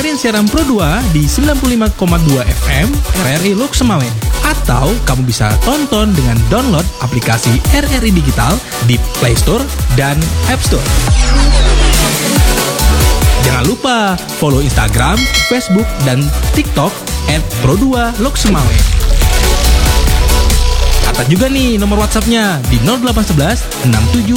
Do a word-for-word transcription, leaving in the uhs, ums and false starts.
dengerin siaran Pro dua di sembilan puluh lima koma dua F M R R I Lok Semawe. Atau kamu bisa tonton dengan download aplikasi R R I Digital di Play Store dan App Store. Jangan lupa follow Instagram, Facebook, dan TikTok at Pro dua Lok Semawe. Catat juga nih nomor WhatsApp-nya di nol delapan satu satu enam tujuh